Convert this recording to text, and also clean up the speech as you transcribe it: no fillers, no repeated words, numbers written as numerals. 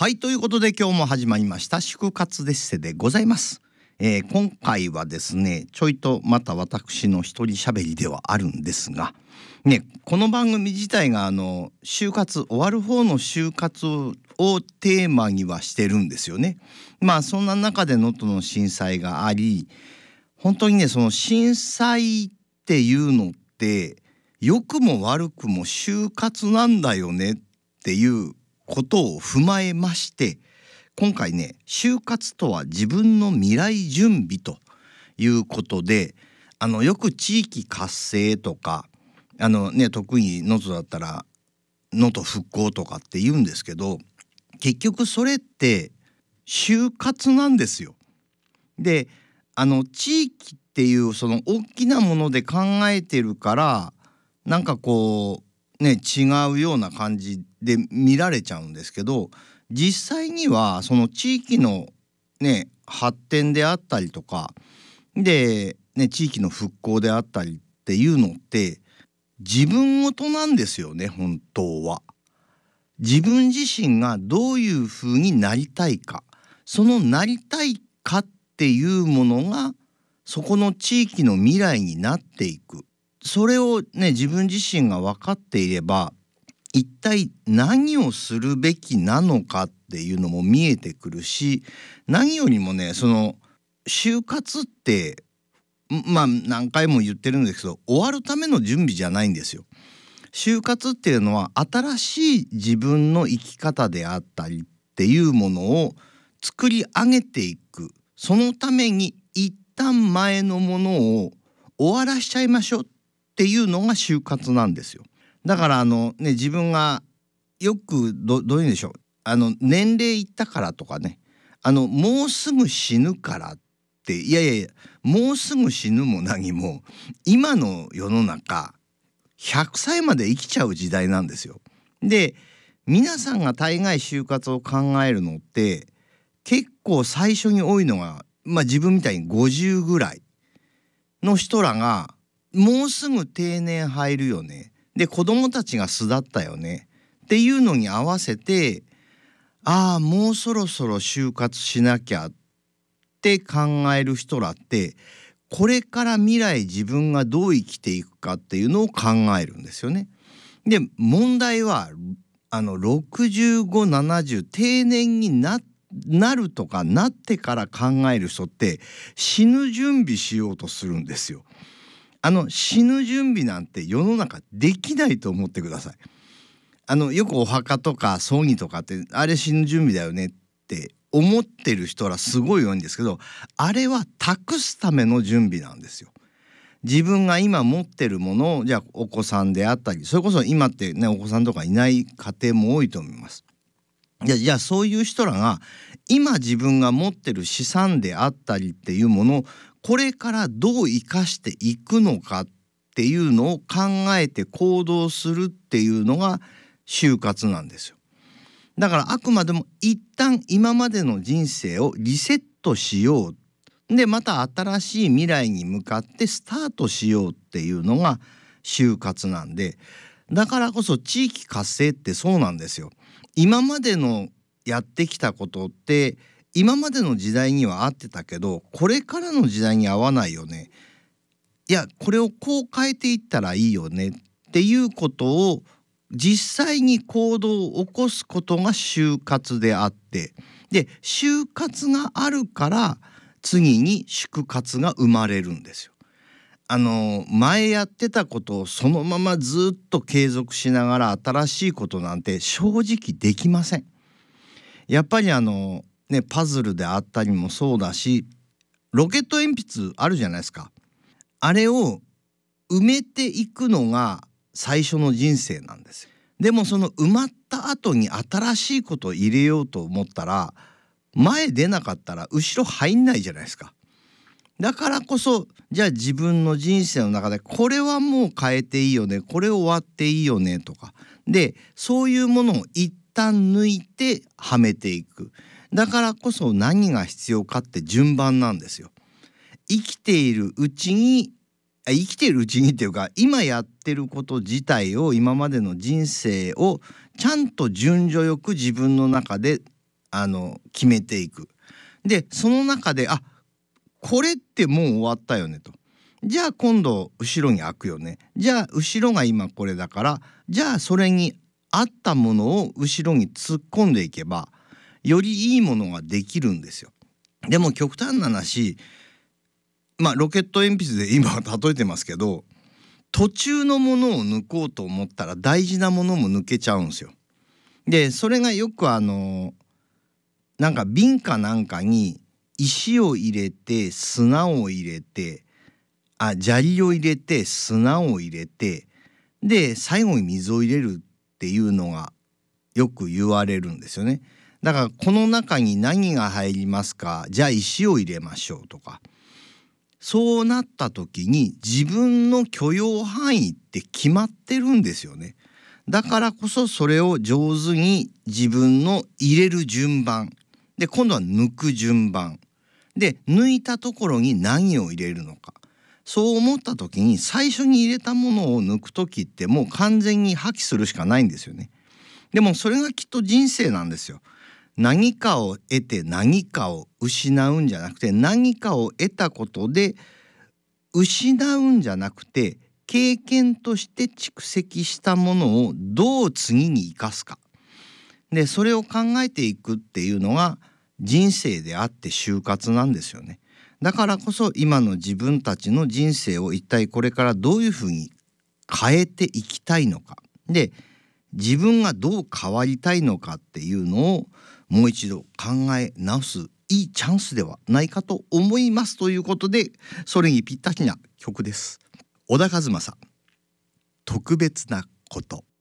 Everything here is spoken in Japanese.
はい、ということで今日も始まりました祝活デッセでございます。今回はですね、ちょいとまた私の一人喋りではあるんですがね、この番組自体が就活終わる方の就活をテーマにはしてるんですよね。まあそんな中で能登の震災があり、本当にね、その震災っていうのって良くも悪くも就活なんだよねっていうことを踏まえまして、今回ね、就活とは自分の未来準備ということで、よく地域活性とか特に能登だったら能登復興とかって言うんですけど、結局それって就活なんですよ。で、地域っていうその大きなもので考えてるから、なんかこうね、違うような感じで見られちゃうんですけど、実際にはその地域のね、発展であったりとかでね、地域の復興であったりっていうのって自分事なんですよね。本当は自分自身がどういう風になりたいか、そのなりたいかっていうものがそこの地域の未来になっていく。それをね、自分自身が分かっていれば、一体何をするべきなのかっていうのも見えてくるし、何よりもね、その就活ってまあ何回も言ってるんですけど、終わるための準備じゃないんですよ。就活っていうのは新しい自分の生き方であったりっていうものを作り上げていく。そのために一旦前のものを終わらしちゃいましょうっていうのが就活なんですよ。だから自分がよくどういうんでしょう、年齢いったからとかね、もうすぐ死ぬからって、いやいやいや、もうすぐ死ぬも何も今の世の中100歳まで生きちゃう時代なんですよ。で、皆さんが大概就活を考えるのって結構最初に多いのが、自分みたいに50ぐらいの人らがもうすぐ定年入るよね、で子供たちが巣立ったよねっていうのに合わせて、ああもうそろそろ就活しなきゃって考える人らって、これから未来自分がどう生きていくかっていうのを考えるんですよね。で、問題は65、70定年になるとかなってから考える人って死ぬ準備しようとするんですよ。死ぬ準備なんて世の中できないと思ってください。よくお墓とか葬儀とかってあれ死ぬ準備だよねって思ってる人らすごい多いんですけど、あれは託すための準備なんですよ。自分が今持ってるものを、じゃあお子さんであったり、それこそ今ってね、お子さんとかいない家庭も多いと思います。じゃあそういう人らが今自分が持ってる資産であったりっていうものをこれからどう生かしていくのかっていうのを考えて行動するっていうのが就活なんですよ。だからあくまでも一旦今までの人生をリセットしよう、でまた新しい未来に向かってスタートしようっていうのが就活なんで、だからこそ地域活性ってそうなんですよ。今までのやってきたことって今までの時代には合ってたけど、これからの時代に合わないよね、いやこれをこう変えていったらいいよねっていうことを実際に行動を起こすことが就活であって、で就活があるから次に祝活が生まれるんですよ。前やってたことをそのままずっと継続しながら新しいことなんて正直できません。やっぱりパズルであったりもそうだし、ロケット鉛筆あるじゃないですか。あれを埋めていくのが最初の人生なんですよ。でもその埋まった後に新しいことを入れようと思ったら、前出なかったら後ろ入んないじゃないですか。だからこそ、じゃあ自分の人生の中でこれはもう変えていいよね、これ終わっていいよねとかで、そういうものを一旦抜いてはめていく。だからこそ何が必要かって順番なんですよ。生きているうちにっていうか、今やってること自体を、今までの人生をちゃんと順序よく自分の中で決めていく。でその中でこれってもう終わったよねと。じゃあ今度後ろに開くよね。じゃあ後ろが今これだから、じゃあそれに合ったものを後ろに突っ込んでいけばよりいいものができるんですよ。でも極端な話、ロケット鉛筆で今例えてますけど、途中のものを抜こうと思ったら大事なものも抜けちゃうんですよ。でそれがよくなんか瓶かなんかに石を入れて砂を入れて砂利を入れて砂を入れて、で最後に水を入れるっていうのがよく言われるんですよね。だからこの中に何が入りますか、じゃあ石を入れましょうとか、そうなった時に自分の許容範囲って決まってるんですよね。だからこそそれを上手に自分の入れる順番で、今度は抜く順番で、抜いたところに何を入れるのか、そう思った時に最初に入れたものを抜く時ってもう完全に破棄するしかないんですよね。でもそれがきっと人生なんですよ。何かを得て何かを失うんじゃなくて、何かを得たことで失うんじゃなくて、経験として蓄積したものをどう次に生かすかで、それを考えていくっていうのが人生であって就活なんですよね。だからこそ今の自分たちの人生を一体これからどういうふうに変えていきたいのかで、自分がどう変わりたいのかっていうのをもう一度考え直すいいチャンスではないかと思います。ということで、それにぴったりな曲です。小田和正、特別なこと。